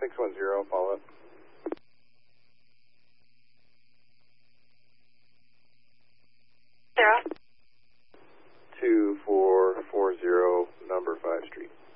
610, follow up. Sarah? 2440, number 5 Street.